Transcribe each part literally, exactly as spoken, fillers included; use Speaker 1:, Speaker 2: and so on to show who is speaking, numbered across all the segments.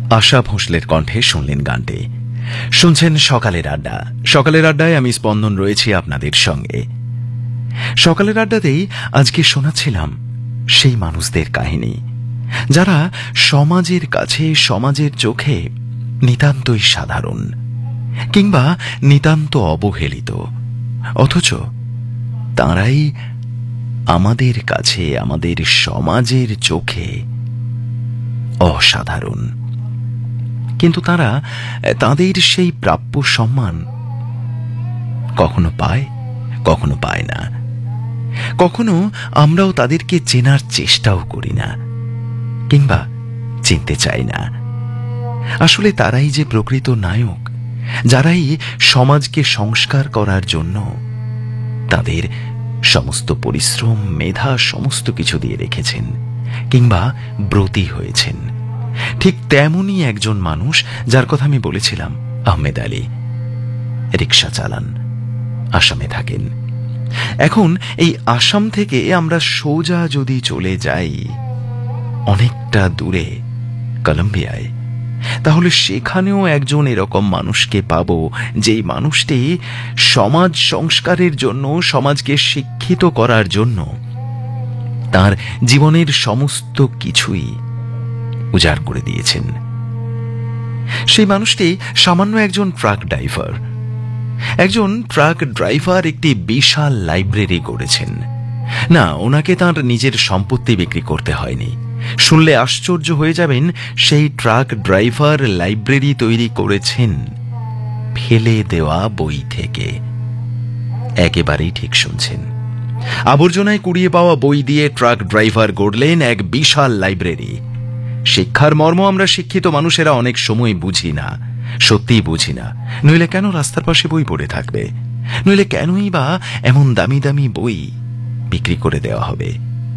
Speaker 1: আশা ভোঁসলের কণ্ঠে শুনলেন গানটি। শুনছেন সকালের আড্ডা। সকালের আড্ডায় আমি স্পন্দন রয়েছি আপনাদের সঙ্গে। সকালের আড্ডাতেই আজকে শোনাচ্ছিলাম সেই মানুষদের কাহিনী যারা সমাজের কাছে, সমাজের চোখে নিতান্তই সাধারণ কিংবা নিতান্ত অবহেলিত, অথচ তাঁরাই আমাদের কাছে, আমাদের সমাজের চোখে অসাধারণ। কিন্তু তারা তাদের সেই প্রাপ্য সম্মান কখনো পায়, কখনো পায় না। কখনো আমরাও তাদেরকে চেনার চেষ্টাও করি না কিংবা চিনতে চাই না। আসলে তারাই যে প্রকৃত নায়ক, যারাই সমাজকে সংস্কার করার জন্য তাদের সমস্ত পরিশ্রম, মেধা সমস্ত কিছু দিয়ে রেখেছেন কিংবা ব্রতী হয়েছেন। ঠিক তেমনই একজন মানুষ যার কথা আমি বলেছিলাম, আহমেদ আলী। রিক্সা চালান, আসামে থাকেন। এখন এই আসাম থেকে আমরা সোজা যদি চলে যাই অনেকটা দূরে কলম্বিয়ায়, তাহলে সেখানেও একজন এরকম মানুষকে পাব, যেই মানুষটি সমাজ সংস্কারের জন্য, সমাজকে শিক্ষিত করার জন্য তার জীবনের সমস্ত কিছুই উজাড় করে দিয়েছেন। সেই মানুষটি সামান্য একজন ট্রাক ড্রাইভার। একজন ট্রাক ড্রাইভার একটি বিশাল লাইব্রেরি গড়েছেন। না, ওনাকে তার নিজের সম্পত্তি বিক্রি করতে হয়নি। শুনলে আশ্চর্য হয়ে যাবেন, সেই ট্রাক ড্রাইভার লাইব্রেরি তৈরি করেছেন ফেলে দেওয়া বই থেকে। একেবারেই ঠিক শুনছেন, আবর্জনায় কুড়িয়ে পাওয়া বই দিয়ে ট্রাক ড্রাইভার গড়লেন এক বিশাল লাইব্রেরি। শিক্ষার মর্ম আমরা শিক্ষিত মানুষেরা অনেক সময় বুঝি না, সত্যিই বুঝি না। নইলে কেন রাস্তার পাশে বই পড়ে থাকবে? নইলে কেনই বা এমন দামি দামি বই বিক্রি করে দেওয়া হবে?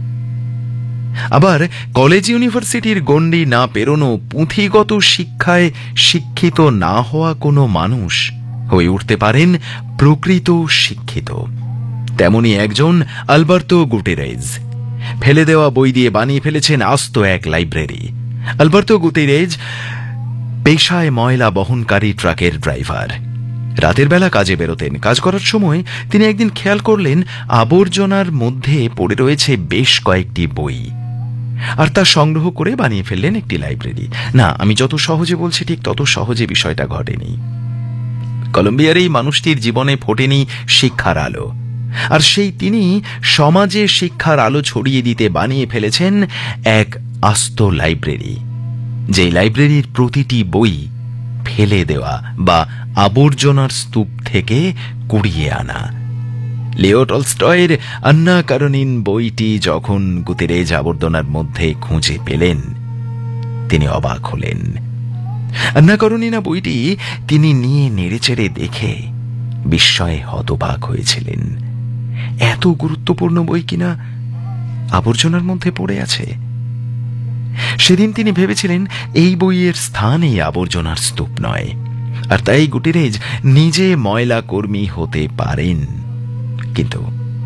Speaker 1: আবার কলেজ ইউনিভার্সিটির গণ্ডি না পেরোনো, পুঁথিগত শিক্ষায় শিক্ষিত না হওয়া কোনো মানুষ হয়ে উঠতে পারেন প্রকৃত শিক্ষিত। তেমনি একজন আলবার্তো গুতেরেজ ফেলে দেওয়া বই দিয়ে বানিয়ে ফেলেছেন আস্ত এক লাইব্রেরি। আলবার্তো গুতেরেজ পেশায় ময়লা বহনকারী ট্রাকের ড্রাইভার। রাতের বেলা কাজে বেরোতেন। কাজ করার সময় তিনি একদিন খেয়াল করলেন আবর্জনার মধ্যে পড়ে রয়েছে বেশ কয়েকটি বই, আর তা সংগ্রহ করে বানিয়ে ফেললেন একটি লাইব্রেরি। না, আমি যত সহজে বলছি ঠিক তত সহজে বিষয়টা ঘটেনি। কলম্বিয়ার এই মানুষটির জীবনে ফোটেনি শিক্ষার আলো, আর সেই তিনি সমাজে শিক্ষার আলো ছড়িয়ে দিতে বানিয়ে ফেলেছেন এক আস্ত লাইব্রেরি, যেই লাইব্রেরির প্রতিটি বই ফেলে দেওয়া বা আবর্জনার স্তূপ থেকে কুড়িয়ে আনা। লিও টলস্টয়ের আন্না কারেনিনা বইটি যখন গুতেরেজ আবর্জনার মধ্যে খুঁজে পেলেন, তিনি অবাক হলেন। আন্না কারেনিনা বইটি তিনি নিয়ে নেড়েচেড়ে দেখে বিস্ময়ে হতবাক হয়েছিলেন। এত গুরুত্বপূর্ণ বই কিনা আবর্জনার মধ্যে পড়ে আছে। সেদিন তিনি ভেবেছিলেন এই বইয়ের স্থান এই আবর্জনার স্তূপ নয়, আর তাই গুতেরেজ নিজে ময়লা কর্মী হতে পারেন, কিন্তু